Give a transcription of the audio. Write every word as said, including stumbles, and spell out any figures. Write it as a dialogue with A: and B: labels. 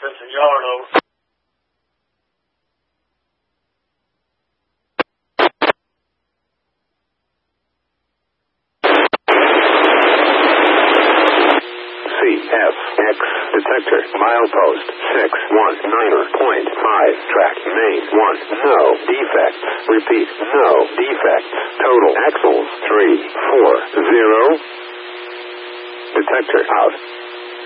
A: Vincent Yard, over.
B: C F X detector milepost six one nine point five track main one no defects. Repeat, no defects. Total axles three four zero. Detector out.